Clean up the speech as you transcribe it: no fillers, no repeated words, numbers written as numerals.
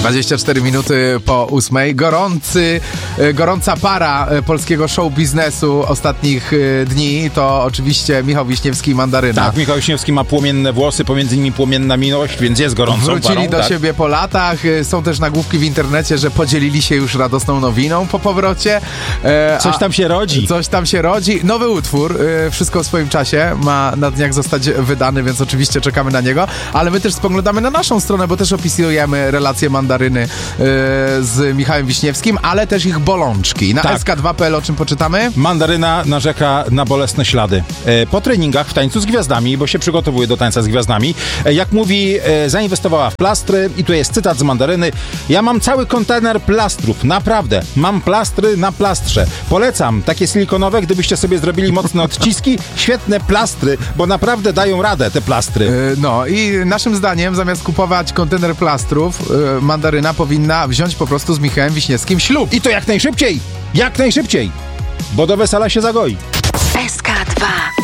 24 minuty po 8. Gorąca para polskiego show biznesu ostatnich dni to oczywiście Michał Wiśniewski i Mandaryna. Tak, Michał Wiśniewski ma płomienne włosy, pomiędzy nimi płomienna miłość, więc jest gorącą Wrócili parą, do siebie po latach. Są też nagłówki w internecie, że podzielili się już radosną nowiną po powrocie. Coś tam się rodzi. Coś tam się rodzi. Nowy utwór, wszystko w swoim czasie, ma na dniach zostać wydany, więc oczywiście czekamy na niego. Ale my też spoglądamy na naszą stronę, bo też opisujemy relacje Mandaryny z Michałem Wiśniewskim, ale też ich bolączki. Na sk2.pl o czym poczytamy? Mandaryna narzeka na bolesne ślady. Po treningach w tańcu z gwiazdami, bo się przygotowuje do tańca z gwiazdami, jak mówi, zainwestowała w plastry i tu jest cytat z Mandaryny. Ja mam cały kontener plastrów, naprawdę. Mam plastry na plastrze. Polecam takie silikonowe, gdybyście sobie zrobili mocne odciski. Świetne plastry, bo naprawdę dają radę te plastry. No i naszym zdaniem zamiast kupować kontener plastrów, Mandaryna powinna wziąć po prostu z Michałem Wiśniewskim ślub. I to jak najszybciej! Jak najszybciej! Bo do wesela się zagoi. SK2